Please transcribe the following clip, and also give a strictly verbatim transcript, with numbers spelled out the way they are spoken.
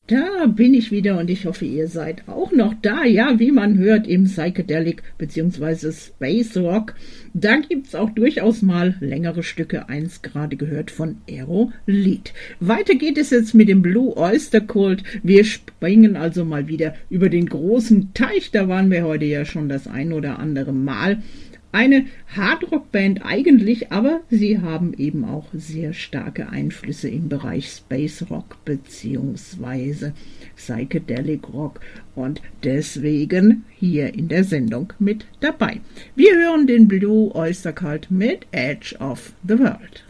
Da bin ich wieder und ich hoffe, ihr seid auch noch da. Ja, wie man hört, im Psychedelic bzw. Space Rock. Da gibt's auch durchaus mal längere Stücke. Eins gerade gehört von Aerolith. Weiter geht es jetzt mit dem Blue Oyster Cult. Wir springen also mal wieder über den großen Teich. Da waren wir heute ja schon das ein oder andere Mal. Eine Hardrock-Band eigentlich, aber sie haben eben auch sehr starke Einflüsse im Bereich Space Rock bzw. Psychedelic Rock und deswegen hier in der Sendung mit dabei. Wir hören den Blue Oyster Cult mit Edge of the World.